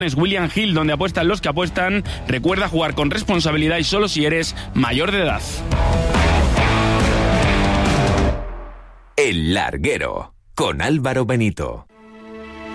Es William Hill, donde apuestan los que apuestan. Recuerda jugar con responsabilidad y solo si eres mayor de edad. El Larguero, con Álvaro Benito.